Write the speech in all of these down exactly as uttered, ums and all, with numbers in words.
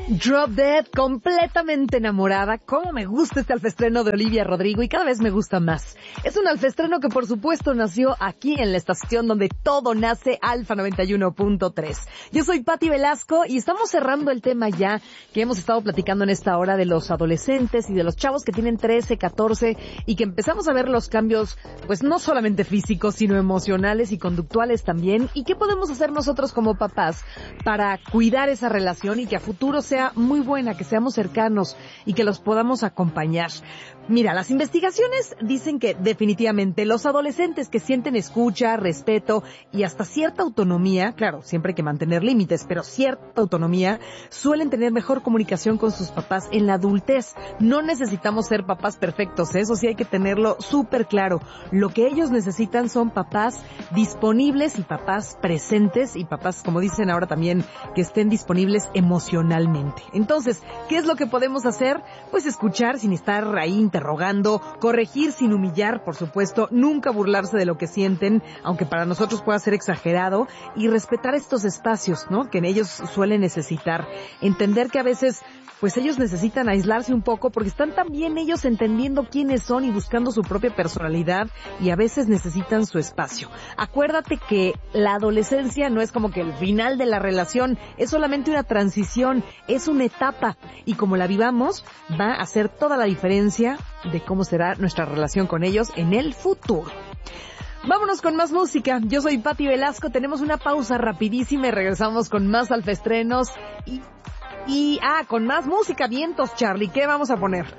Drop Dead, completamente enamorada. Cómo me gusta este alfestreno de Olivia Rodrigo y cada vez me gusta más. Es un alfestreno que por supuesto nació aquí en la estación donde todo nace, Alfa noventa y uno punto tres. Yo soy Pati Velasco y estamos cerrando el tema ya que hemos estado platicando en esta hora de los adolescentes y de los chavos que tienen trece, catorce y que empezamos a ver los cambios, pues no solamente físicos, sino emocionales y conductuales también. ¿Y qué podemos hacer nosotros como papás para cuidar esa relación y que a futuro sea muy buena, que seamos cercanos y que los podamos acompañar? Mira, las investigaciones dicen que definitivamente los adolescentes que sienten escucha, respeto y hasta cierta autonomía, claro, siempre hay que mantener límites, pero cierta autonomía, suelen tener mejor comunicación con sus papás en la adultez. No necesitamos ser papás perfectos, ¿eh? Eso sí hay que tenerlo súper claro. Lo que ellos necesitan son papás disponibles y papás presentes y papás, como dicen ahora también, que estén disponibles emocionalmente. Entonces, ¿qué es lo que podemos hacer? Pues escuchar sin estar ahí interrogando, corregir sin humillar, por supuesto, nunca burlarse de lo que sienten, aunque para nosotros pueda ser exagerado, y respetar estos espacios, ¿no?, que en ellos suelen necesitar. Entender que a veces pues ellos necesitan aislarse un poco porque están también ellos entendiendo quiénes son y buscando su propia personalidad y a veces necesitan su espacio. Acuérdate que la adolescencia no es como que el final de la relación, es solamente una transición, es una etapa y como la vivamos va a hacer toda la diferencia de cómo será nuestra relación con ellos en el futuro. Vámonos con más música. Yo soy Pati Velasco, tenemos una pausa rapidísima y regresamos con más alfestrenos y Y, ah, con más música, vientos, Charlie. ¿Qué vamos a poner?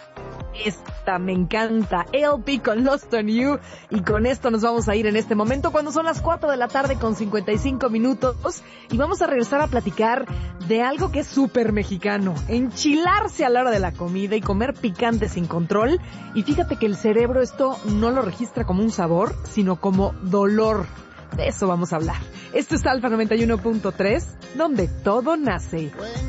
Esta me encanta. L P con Lost on You. Y con esto nos vamos a ir en este momento cuando son las cuatro de la tarde con cincuenta y cinco minutos. Y vamos a regresar a platicar de algo que es súper mexicano. Enchilarse a la hora de la comida y comer picante sin control. Y fíjate que el cerebro esto no lo registra como un sabor, sino como dolor. De eso vamos a hablar. Esto es Alfa noventa y uno punto tres, donde todo nace.